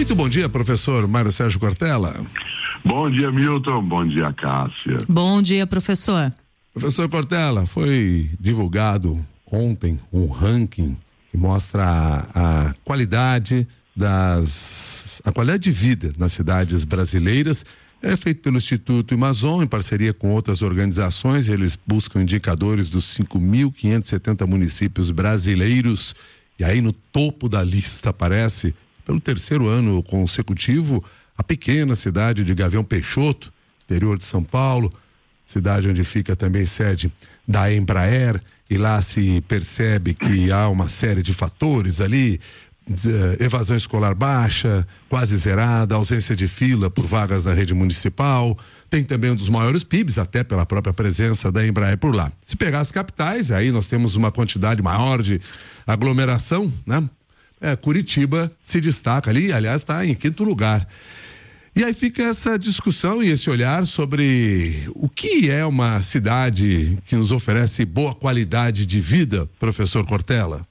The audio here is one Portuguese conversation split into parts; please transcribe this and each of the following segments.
Muito bom dia, professor Mário Sérgio Cortella. Bom dia, Milton. Bom dia, Cássia. Bom dia, professor. Professor Cortella, foi divulgado ontem um ranking que mostra a qualidade de vida nas cidades brasileiras. É feito pelo Instituto Amazon, em parceria com outras organizações. Eles buscam indicadores dos 5.570 municípios brasileiros. E aí no topo da lista aparece, pelo terceiro ano consecutivo, a pequena cidade de Gavião Peixoto, interior de São Paulo, cidade onde fica também sede da Embraer, e lá se percebe que há uma série de fatores ali, evasão escolar baixa, quase zerada, ausência de fila por vagas na rede municipal, tem também um dos maiores PIBs, até pela própria presença da Embraer por lá. Se pegar as capitais, aí nós temos uma quantidade maior de aglomeração, né? Curitiba se destaca ali, aliás, está em quinto lugar. E aí fica essa discussão e esse olhar sobre o que é uma cidade que nos oferece boa qualidade de vida, professor Cortella.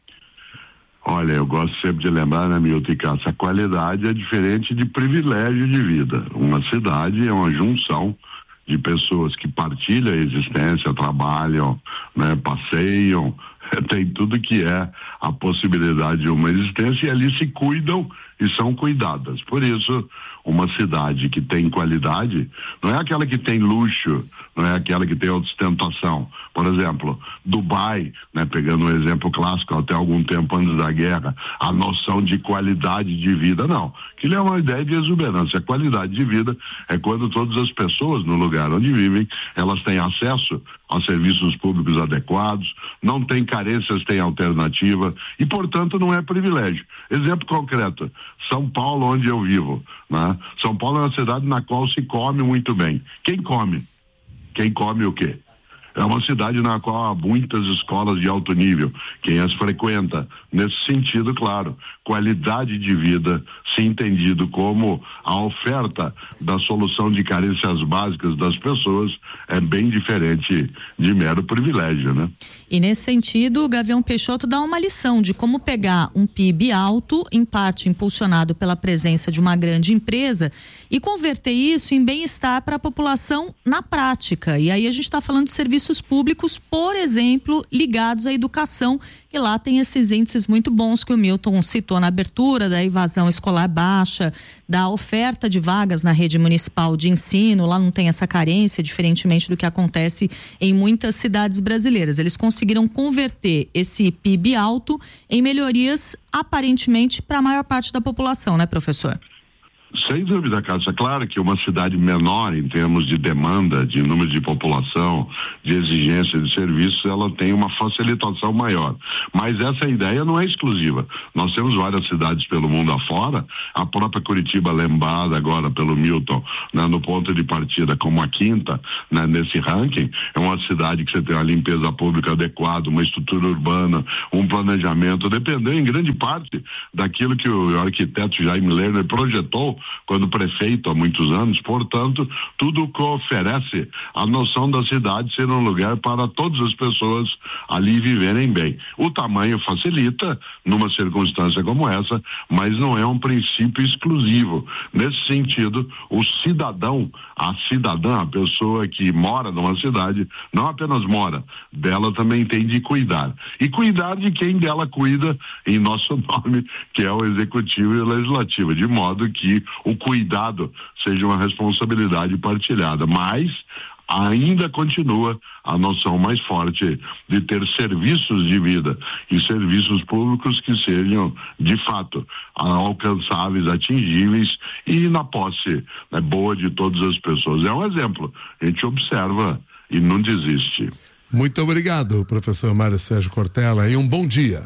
Olha, eu gosto sempre de lembrar, né, Milton e Cássia, a qualidade é diferente de privilégio de vida. Uma cidade é uma junção de pessoas que partilham a existência, trabalham, né, passeiam, tem tudo que é a possibilidade de uma existência e ali se cuidam e são cuidadas. Por isso, uma cidade que tem qualidade não é aquela que tem luxo, não é aquela que tem ostentação. Por exemplo, Dubai, né, pegando um exemplo clássico, até algum tempo antes da guerra, a noção de qualidade de vida, não. Aquilo é uma ideia de exuberância. A qualidade de vida é quando todas as pessoas no lugar onde vivem, elas têm acesso a serviços públicos adequados, não tem carências, tem alternativa e, portanto, não é privilégio. Exemplo concreto, São Paulo, onde eu vivo, né? São Paulo é uma cidade na qual se come muito bem. Quem come? Quem come o quê? É uma cidade na qual há muitas escolas de alto nível, quem as frequenta. Nesse sentido, claro, qualidade de vida, se entendido como a oferta da solução de carências básicas das pessoas, é bem diferente de mero privilégio, né? E nesse sentido, o Gavião Peixoto dá uma lição de como pegar um PIB alto, em parte impulsionado pela presença de uma grande empresa, e converter isso em bem-estar para a população na prática. E aí a gente está falando de serviços públicos, por exemplo, ligados à educação, e lá tem esses índices muito bons que o Milton citou na abertura, da evasão escolar baixa, da oferta de vagas na rede municipal de ensino. Lá não tem essa carência, diferentemente do que acontece em muitas cidades brasileiras. Eles conseguiram converter esse PIB alto em melhorias aparentemente para a maior parte da população, né, professor? Sem dúvida, Cássia. Claro que uma cidade menor em termos de demanda, de número de população, de exigência de serviços, ela tem uma facilitação maior. Mas essa ideia não é exclusiva. Nós temos várias cidades pelo mundo afora, a própria Curitiba, lembrada agora pelo Milton, né, no ponto de partida como a quinta, né, nesse ranking, é uma cidade que você tem uma limpeza pública adequada, uma estrutura urbana, um planejamento, dependendo em grande parte daquilo que o arquiteto Jaime Lerner projetou quando prefeito há muitos anos. Portanto, tudo que oferece a noção da cidade ser um lugar para todas as pessoas ali viverem bem. O tamanho facilita numa circunstância como essa, mas não é um princípio exclusivo. Nesse sentido, o cidadão, a cidadã, a pessoa que mora numa cidade, não apenas mora, dela também tem de cuidar. E cuidar de quem dela cuida em nosso nome, que é o executivo e o legislativo, de modo que o cuidado seja uma responsabilidade partilhada, mas ainda continua a noção mais forte de ter serviços de vida e serviços públicos que sejam, de fato, alcançáveis, atingíveis e na posse, né, boa de todas as pessoas. É um exemplo. A gente observa e não desiste. Muito obrigado, professor Mário Sérgio Cortella, e um bom dia.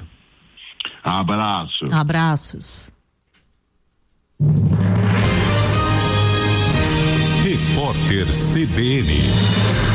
Abraço. Abraços. Repórter CBN.